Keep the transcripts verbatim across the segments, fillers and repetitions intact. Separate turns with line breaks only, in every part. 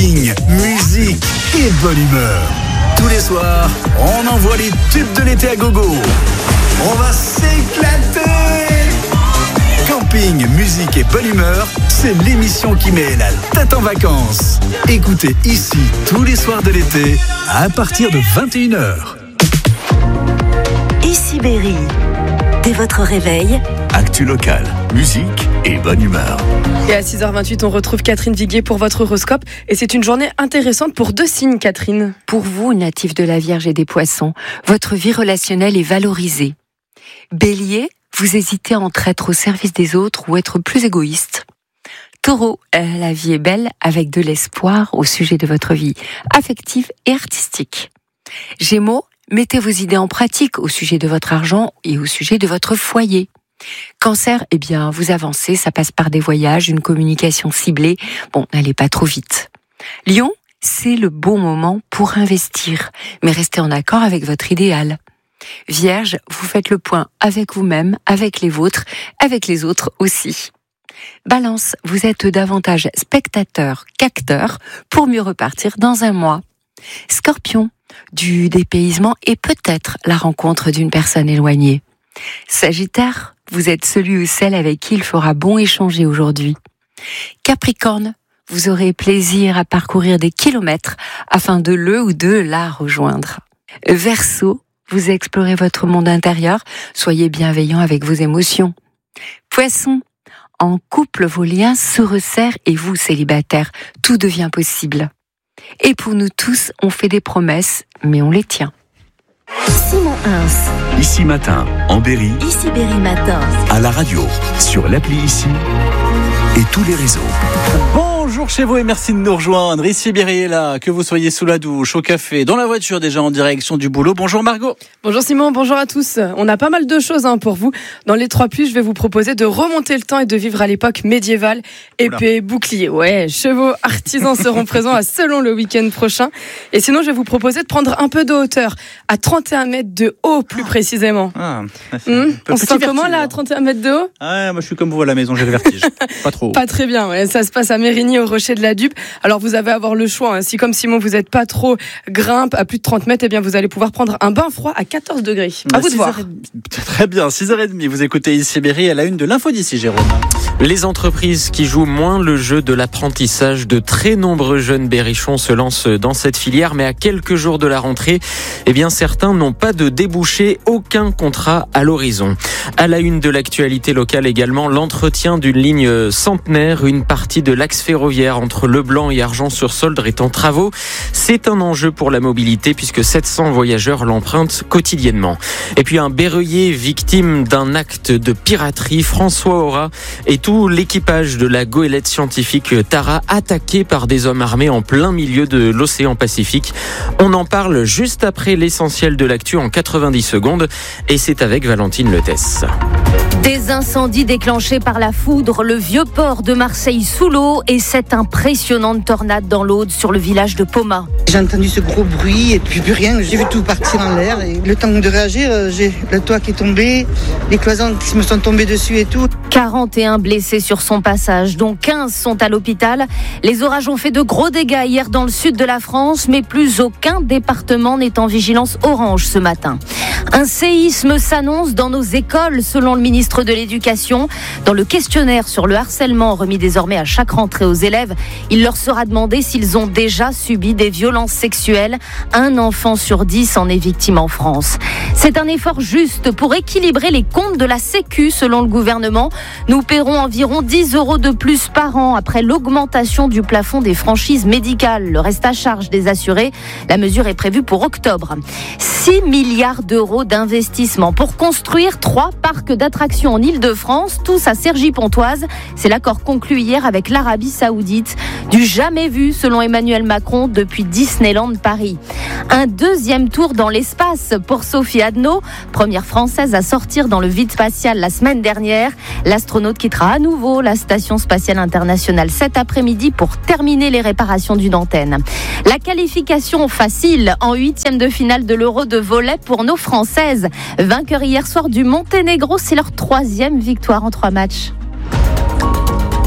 camping, musique et bonne humeur. Tous les soirs, on envoie les tubes de l'été à gogo. On va s'éclater. Camping, musique et bonne humeur, c'est l'émission qui met la tête en vacances. Écoutez ici tous les soirs de l'été à partir de vingt et une heures.
Ici Berry. Dès votre réveil,
actu locale, musique et bonne humeur.
Et à six heures vingt-huit, on retrouve Catherine Viguier pour votre horoscope. Et c'est une journée intéressante pour deux signes, Catherine.
Pour vous, natif de la Vierge et des Poissons, votre vie relationnelle est valorisée. Bélier, vous hésitez entre être au service des autres ou être plus égoïste. Taureau, la vie est belle avec de l'espoir au sujet de votre vie affective et artistique. Gémeaux, mettez vos idées en pratique au sujet de votre argent et au sujet de votre foyer. Cancer, eh bien, vous avancez, ça passe par des voyages, une communication ciblée. Bon, n'allez pas trop vite. Lion, c'est le bon moment pour investir, mais restez en accord avec votre idéal. Vierge, vous faites le point avec vous-même, avec les vôtres, avec les autres aussi. Balance, vous êtes davantage spectateur qu'acteur pour mieux repartir dans un mois. Scorpion, du dépaysement et peut-être la rencontre d'une personne éloignée. Sagittaire, vous êtes celui ou celle avec qui il fera bon échanger aujourd'hui. Capricorne, vous aurez plaisir à parcourir des kilomètres afin de le ou de la rejoindre. Verseau, vous explorez votre monde intérieur, soyez bienveillant avec vos émotions. Poisson, en couple, vos liens se resserrent et vous, célibataire, tout devient possible. Et pour nous tous, on fait des promesses, mais on les tient.
Simon Hins.
Ici matin, en Berry.
Ici Berry Matin.
À la radio, sur l'appli Ici et tous les réseaux.
Bonjour chez vous et merci de nous rejoindre. Ici Berry est là, que vous soyez sous la douche, au café, dans la voiture déjà en direction du boulot. Bonjour Margot.
Bonjour Simon, bonjour à tous. On a pas mal de choses hein, pour vous. Dans les trois plus, je vais vous proposer de remonter le temps et de vivre à l'époque médiévale. Épée, bouclier, ouais, chevaux, artisans seront présents à Selon le week-end prochain. Et sinon, je vais vous proposer de prendre un peu de hauteur, à trente et un mètres de haut plus précisément. Ah,
mmh.
On se sent comment là, à trente et un mètres de haut?
Ah, moi je suis comme vous à la maison, j'ai le vertige. Pas trop.
Pas très bien, ouais. Ça se passe à Mérigny, au Rocher de la Dupe. Alors vous avez à avoir le choix. Hein. Si comme Simon, vous n'êtes pas trop grimpe à plus de trente mètres, eh bien vous allez pouvoir prendre un bain froid à quatorze degrés. À vous de voir.
Très bien, six heures trente, vous écoutez Ici Berry à la une de l'info d'ici, Jérôme.
Les entreprises qui jouent moins le jeu de l'apprentissage, de très nombreux jeunes berrichons se lancent dans cette filière, mais à quelques jours de la rentrée, eh bien certains n'ont pas de débouché, aucun contrat à l'horizon. À la une de l'actualité locale également, l'entretien d'une ligne centenaire, une partie de l'axe ferroviaire entre Leblanc et Argences-sur-Soldre est en travaux. C'est un enjeu pour la mobilité puisque sept cents voyageurs l'empruntent quotidiennement. Et puis un berruyer victime d'un acte de piraterie, François Aura et tout l'équipage de la goélette scientifique Tara attaqué par des hommes armés en plein milieu de l'océan Pacifique. On en parle juste après l'essentiel de l'actu en quatre-vingt-dix secondes et c'est avec Valentine Letesse.
Des incendies déclenchés par la foudre, le vieux port de Marseille sous l'eau et cette impressionnante tornade dans l'Aude sur le village de Poma.
J'ai entendu ce gros bruit et puis plus rien, j'ai vu tout partir en l'air et le temps de réagir, j'ai le toit qui est tombé, les cloisons qui me sont tombées dessus et tout.
quarante et un blessés sur son passage, dont quinze sont à l'hôpital. Les orages ont fait de gros dégâts hier dans le sud de la France, mais plus aucun département n'est en vigilance orange ce matin. Un séisme s'annonce dans nos écoles, selon le ministre de l'Éducation. Dans le questionnaire sur le harcèlement remis désormais à chaque rentrée aux élèves, il leur sera demandé s'ils ont déjà subi des violences sexuelles. Un enfant sur dix en est victime en France. C'est un effort juste pour équilibrer les comptes de la Sécu, selon le gouvernement. Nous paierons environ dix euros de plus par an après l'augmentation du plafond des franchises médicales. Le reste à charge des assurés, la mesure est prévue pour octobre. six milliards d'euros d'investissement pour construire trois parcs d'attractions en Île-de-France, tous à Cergy-Pontoise. C'est l'accord conclu hier avec l'Arabie Saoudite. Du jamais vu, selon Emmanuel Macron, depuis Disneyland Paris. Un deuxième tour dans l'espace pour Sophie Adno, première française à sortir dans le vide spatial la semaine dernière. L'astronaute quittera à nouveau la Station spatiale internationale cet après-midi pour terminer les réparations d'une antenne. La qualification facile en huitième de finale de l'Euro de volley pour nos Françaises. Vainqueur hier soir du Monténégro, c'est leur troisième victoire en trois matchs.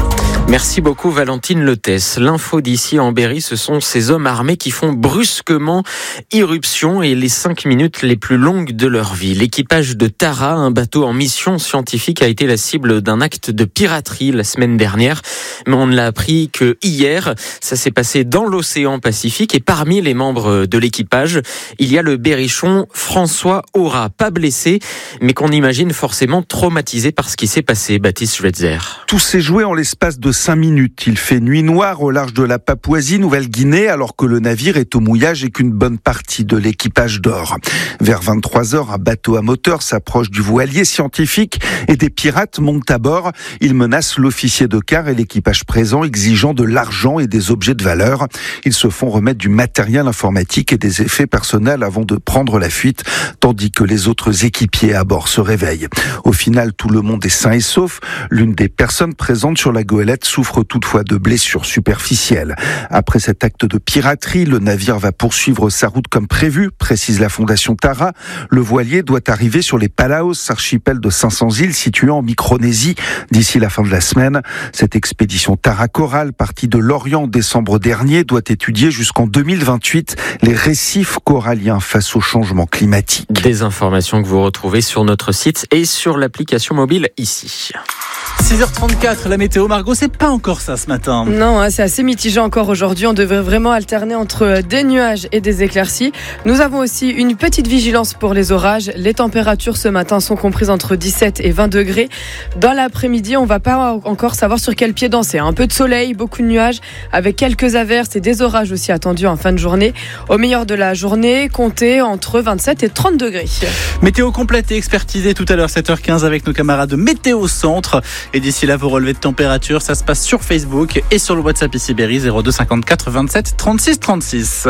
Merci beaucoup Valentine Letès. L'info d'ici en Berry, ce sont ces hommes armés qui font brusquement irruption et les cinq minutes les plus longues de leur vie. L'équipage de Tara, un bateau en mission scientifique, a été la cible d'un acte de piraterie la semaine dernière. Mais on ne l'a appris que hier. Ça s'est passé dans l'océan Pacifique et parmi les membres de l'équipage, il y a le berrichon François Aura, pas blessé, mais qu'on imagine forcément traumatisé par ce qui s'est passé. Baptiste Schweitzer.
Tout s'est joué en l'espace de cinq minutes. Il fait nuit noire au large de la Papouasie, Nouvelle-Guinée, alors que le navire est au mouillage et qu'une bonne partie de l'équipage dort. Vers vingt-trois heures, un bateau à moteur s'approche du voilier scientifique et des pirates montent à bord. Ils menacent l'officier de quart et l'équipage présent, exigeant de l'argent et des objets de valeur. Ils se font remettre du matériel informatique et des effets personnels avant de prendre la fuite, tandis que les autres équipiers à bord se réveillent. Au final, tout le monde est sain et sauf. L'une des personnes présentes sur la goélette souffre toutefois de blessures superficielles. Après cet acte de piraterie, le navire va poursuivre sa route comme prévu, précise la Fondation Tara. Le voilier doit arriver sur les Palaos, archipel de cinq cents îles situé en Micronésie, d'ici la fin de la semaine. Cette expédition Tara Coral, partie de l'Orient en décembre dernier, doit étudier jusqu'en deux mille vingt-huit les récifs coralliens face au changement climatique.
Des informations que vous retrouvez sur notre site et sur l'application mobile ici.
six heures trente-quatre, la météo, Margot, c'est pas encore ça ce matin.
Non, hein, c'est assez mitigé encore aujourd'hui. On devrait vraiment alterner entre des nuages et des éclaircies. Nous avons aussi une petite vigilance pour les orages. Les températures ce matin sont comprises entre dix-sept et vingt degrés. Dans l'après-midi, on va pas encore savoir sur quel pied danser. Un peu de soleil, beaucoup de nuages, avec quelques averses et des orages aussi attendus en fin de journée. Au meilleur de la journée, comptez entre vingt-sept et trente degrés.
Météo complète et expertisée tout à l'heure, sept heures quinze, avec nos camarades de Météo Centre. Et d'ici là, vos relevés de température, ça se passe sur Facebook et sur le WhatsApp ici Berry, zéro deux cinquante-quatre vingt-sept trente-six trente-six.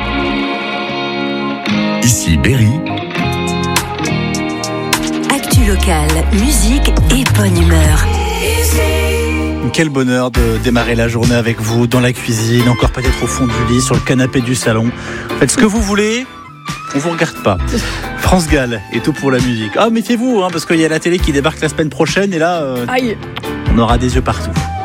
Ici Berry.
Actu locale, musique et bonne humeur.
Quel bonheur de démarrer la journée avec vous, dans la cuisine, encore peut-être au fond du lit, sur le canapé du salon. Faites ce que vous voulez, on vous regarde pas. France Gall et tout pour la musique. Ah, méfiez-vous, hein, parce qu'il y a la télé qui débarque la semaine prochaine et là, euh,
Aïe.
on aura des yeux partout.